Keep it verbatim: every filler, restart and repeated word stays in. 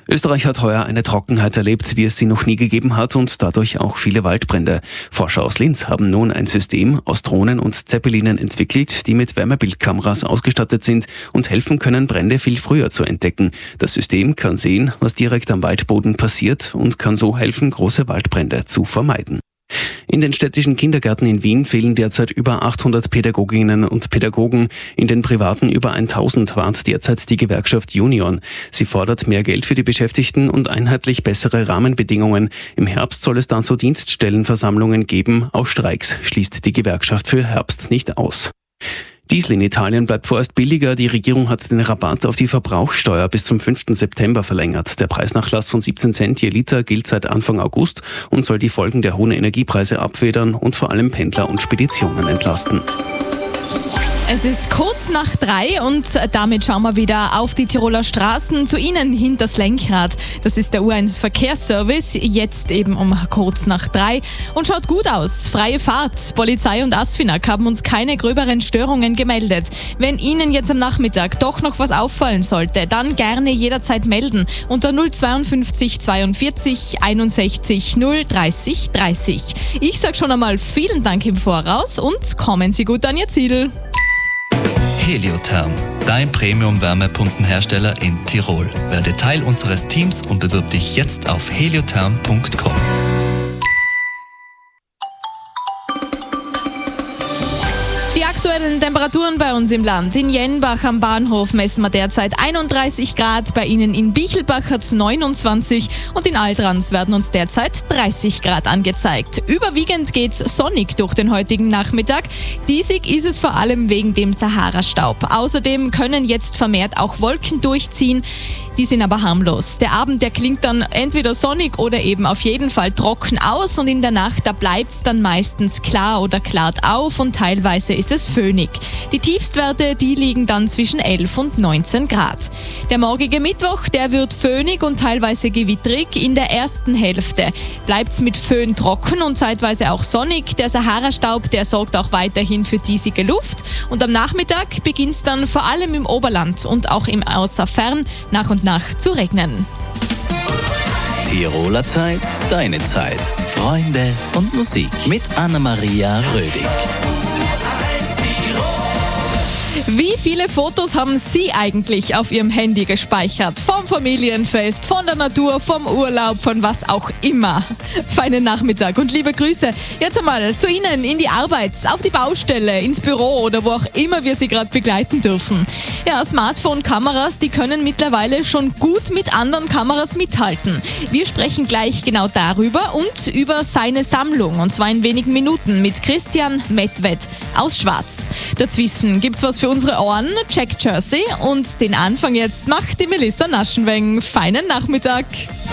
Österreich hat heuer eine Trockenheit erlebt, wie es sie noch nie gegeben hat und dadurch auch viele Waldbrände. Forscher aus Linz haben nun ein System aus Drohnen und Zeppelinen entwickelt, die mit Wärmebildkameras ausgestattet sind und helfen können, Brände viel früher zu entdecken. Das System kann sehen, was direkt am Waldboden passiert und kann so helfen, große Waldbrände zu vermeiden. In den städtischen Kindergärten in Wien fehlen derzeit über achthundert Pädagoginnen und Pädagogen. In den privaten über tausend warnt derzeit die Gewerkschaft Union. Sie fordert mehr Geld für die Beschäftigten und einheitlich bessere Rahmenbedingungen. Im Herbst soll es dann so Dienststellenversammlungen geben. Auch Streiks schließt die Gewerkschaft für Herbst nicht aus. Diesel in Italien bleibt vorerst billiger. Die Regierung hat den Rabatt auf die Verbrauchssteuer bis zum fünften September verlängert. Der Preisnachlass von siebzehn Cent je Liter gilt seit Anfang August und soll die Folgen der hohen Energiepreise abfedern und vor allem Pendler und Speditionen entlasten. Es ist kurz nach drei und damit schauen wir wieder auf die Tiroler Straßen, zu Ihnen hinters Lenkrad. Das ist der U eins Verkehrsservice, jetzt eben um kurz nach drei und schaut gut aus. Freie Fahrt. Polizei und ASFINAG haben uns keine gröberen Störungen gemeldet. Wenn Ihnen jetzt am Nachmittag doch noch was auffallen sollte, dann gerne jederzeit melden unter null zweiundfünfzig zweiundvierzig einundsechzig null dreißig dreißig. Ich sag schon einmal vielen Dank im Voraus und kommen Sie gut an Ihr Ziel. Heliotherm, dein Premium-Wärmepumpenhersteller in Tirol. Werde Teil unseres Teams und bewirb dich jetzt auf heliotherm punkt com. Die aktuellen Temperaturen bei uns im Land. In Jenbach am Bahnhof messen wir derzeit einunddreißig Grad, bei Ihnen in Bichelbach hat es neunundzwanzig und in Altrans werden uns derzeit dreißig Grad angezeigt. Überwiegend geht's sonnig durch den heutigen Nachmittag. Diesig ist es vor allem wegen dem Sahara-Staub. Außerdem können jetzt vermehrt auch Wolken durchziehen. Die sind aber harmlos. Der Abend, der klingt dann entweder sonnig oder eben auf jeden Fall trocken aus und in der Nacht, da bleibt's dann meistens klar oder klart auf und teilweise ist es föhnig. Die Tiefstwerte, die liegen dann zwischen elf und neunzehn Grad. Der morgige Mittwoch, der wird föhnig und teilweise gewittrig. In der ersten Hälfte bleibt's mit Föhn trocken und zeitweise auch sonnig. Der Sahara-Staub, der sorgt auch weiterhin für diesige Luft und am Nachmittag beginnt's dann vor allem im Oberland und auch im Außerfern nach und nach zu regnen. Tiroler Zeit, deine Zeit. Freunde und Musik mit Anna-Maria Rödig. Wie viele Fotos haben Sie eigentlich auf Ihrem Handy gespeichert? Vom Familienfest, von der Natur, vom Urlaub, von was auch immer. Feinen Nachmittag und liebe Grüße. Jetzt einmal zu Ihnen in die Arbeit, auf die Baustelle, ins Büro oder wo auch immer wir Sie gerade begleiten dürfen. Ja, Smartphone-Kameras, die können mittlerweile schon gut mit anderen Kameras mithalten. Wir sprechen gleich genau darüber und über seine Sammlung, und zwar in wenigen Minuten mit Christian Medved aus Schwarz. Dazwischen gibt's was für unsere Ohren, Jack Jersey, und den Anfang jetzt macht die Melissa Naschenweng. Feinen Nachmittag.